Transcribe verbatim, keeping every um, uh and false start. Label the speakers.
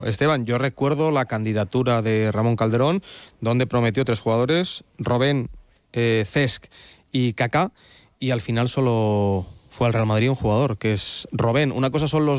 Speaker 1: Esteban, yo recuerdo la candidatura de Ramón Calderón, donde prometió tres jugadores, Robben, eh, Cesc y Kaká, y al final solo fue al Real Madrid un jugador, que es Robben. Una cosa son los